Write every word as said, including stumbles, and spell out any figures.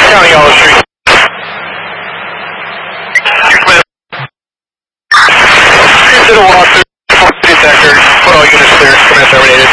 County Olive Street. Consider walk through detector. Put all units clear. Command terminated.